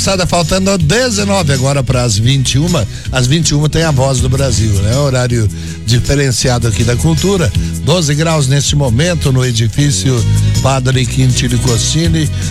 Faltando 19 agora para as 21. Às 21 tem a Voz do Brasil, né? Horário diferenciado aqui da Cultura. 12 graus neste momento no edifício Padre Quintino Costini.